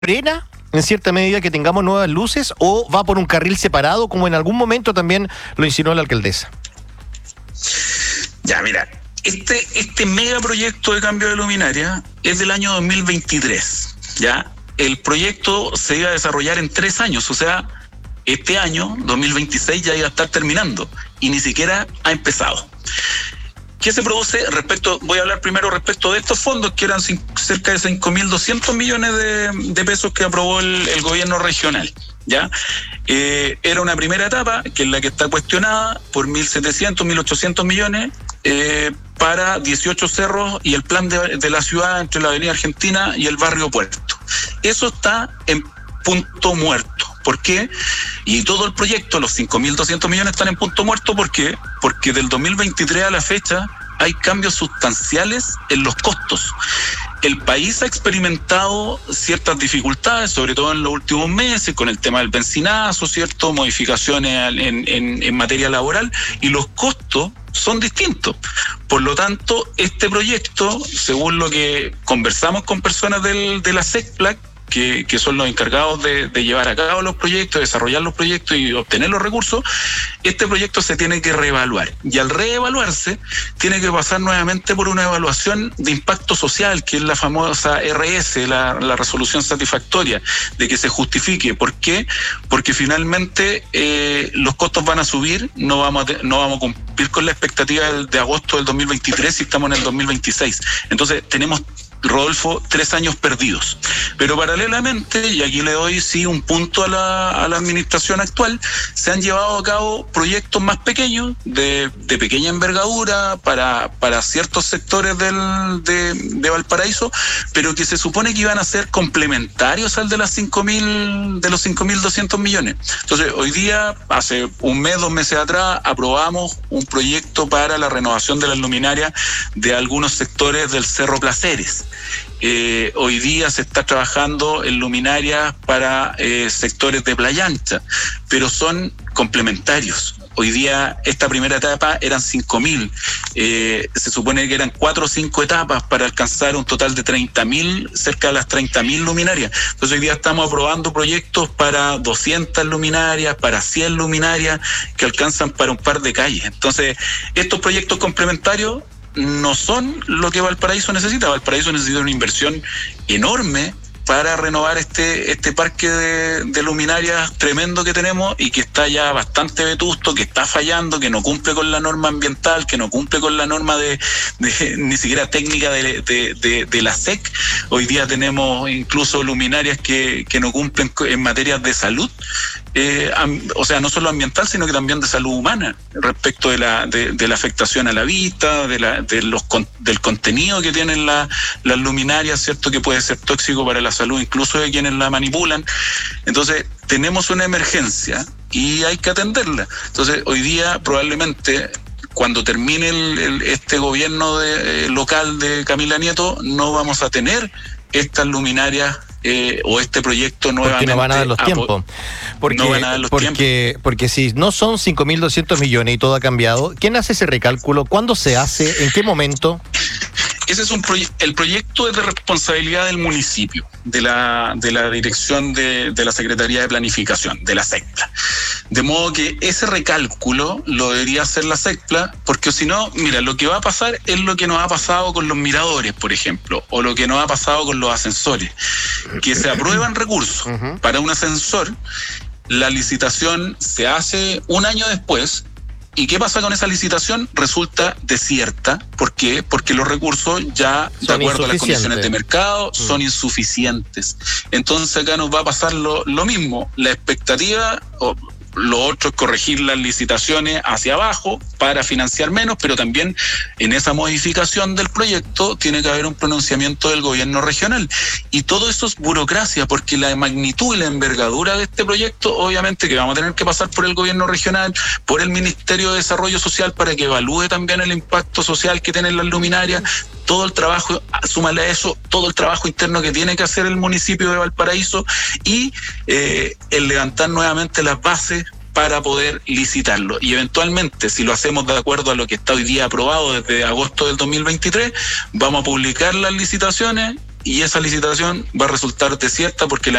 frena en cierta medida que tengamos nuevas luces o va por un carril separado, como en algún momento también lo insinuó la alcaldesa? Ya, mira, este megaproyecto de cambio de luminaria es del año 2023, ¿ya? El proyecto se iba a desarrollar en 3 años, o sea, este año, 2026, ya iba a estar terminando y ni siquiera ha empezado. ¿Qué se produce voy a hablar primero respecto de estos fondos, que eran cerca de 5.200 millones de pesos que aprobó el gobierno regional, ¿ya? Era una primera etapa, que es la que está cuestionada, por 1.700, 1.800 millones, para 18 cerros y el plan de la ciudad entre la Avenida Argentina y el barrio Puerto. Eso está en punto muerto. ¿Por qué? Y todo el proyecto, los 5.200 millones están en punto muerto. ¿Por qué? Porque del 2023 a la fecha hay cambios sustanciales en los costos. El país ha experimentado ciertas dificultades, sobre todo en los últimos meses, con el tema del benzinazo, ¿cierto? Modificaciones en materia laboral, y los costos son distintos. Por lo tanto, este proyecto, según lo que conversamos con personas de la SECPLAC, que son los encargados de llevar a cabo los proyectos, desarrollar los proyectos y obtener los recursos, este proyecto se tiene que reevaluar. Y al reevaluarse, tiene que pasar nuevamente por una evaluación de impacto social, que es la famosa RS, la resolución satisfactoria, de que se justifique. ¿Por qué? Porque finalmente los costos van a subir, no vamos a cumplir con la expectativa de agosto del 2023 si estamos en el 2026. Entonces, tenemos, Rodolfo, 3 años perdidos. Pero paralelamente, y aquí le doy sí un punto a la administración actual, se han llevado a cabo proyectos más pequeños, de pequeña envergadura, para ciertos sectores de Valparaíso, pero que se supone que iban a ser complementarios al de los 5.200 millones. Entonces, hoy día, hace un mes, 2 meses atrás, aprobamos un proyecto para la renovación de las luminarias de algunos sectores del Cerro Placeres. Hoy día se está trabajando en luminarias para sectores de Playa Ancha, pero son complementarios. Hoy día, esta primera etapa eran 5.000. Se supone que eran 4 o 5 etapas para alcanzar un total de 30.000, cerca de las 30.000 luminarias. Entonces, hoy día estamos aprobando proyectos para 200 luminarias, para 100 luminarias, que alcanzan para un par de calles. Entonces, estos proyectos complementarios no son lo que Valparaíso necesita. Valparaíso necesita una inversión enorme para renovar este parque de luminarias tremendo que tenemos y que está ya bastante vetusto, que está fallando, que no cumple con la norma ambiental, que no cumple con la norma de ni siquiera técnica de la SEC. Hoy día tenemos incluso luminarias que no cumplen en materias de salud, o sea, no solo ambiental, sino que también de salud humana, respecto de la afectación a la vista, del contenido que tienen las luminarias, ¿cierto? Que puede ser tóxico para la salud, incluso de quienes la manipulan. Entonces, tenemos una emergencia y hay que atenderla. Entonces, hoy día, probablemente, cuando termine este gobierno local de Camila Nieto, no vamos a tener estas luminarias o este proyecto nuevamente. Porque no van a dar los tiempos. Porque si no son 5.200 millones y todo ha cambiado, ¿quién hace ese recálculo? ¿Cuándo se hace? ¿En qué momento? Ese es el proyecto es de responsabilidad del municipio, de la dirección de la Secretaría de Planificación, de la SECPLA. De modo que ese recálculo lo debería hacer la SECPLA, porque si no, mira, lo que va a pasar es lo que nos ha pasado con los miradores, por ejemplo, o lo que nos ha pasado con los ascensores, que se aprueban recursos para un ascensor, la licitación se hace un año después. ¿Y qué pasa con esa licitación? Resulta desierta. ¿Por qué? Porque los recursos ya, de acuerdo a las condiciones de mercado, son insuficientes. Entonces acá nos va a pasar lo mismo. La expectativa, lo otro es corregir las licitaciones hacia abajo para financiar menos, pero también en esa modificación del proyecto tiene que haber un pronunciamiento del gobierno regional. Y todo eso es burocracia, porque la magnitud y la envergadura de este proyecto, obviamente que vamos a tener que pasar por el gobierno regional, por el Ministerio de Desarrollo Social, para que evalúe también el impacto social que tienen las luminarias, todo el trabajo, súmale a eso, todo el trabajo interno que tiene que hacer el municipio de Valparaíso y el levantar nuevamente las bases para poder licitarlo. Y eventualmente, si lo hacemos de acuerdo a lo que está hoy día aprobado desde agosto del 2023, vamos a publicar las licitaciones y esa licitación va a resultar desierta porque la